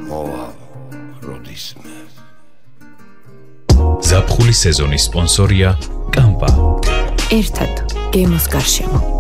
მოვალ როდისმე. ზაფხულის სეზონის სპონსორია კამპა. ერთად გემოს გარშემო.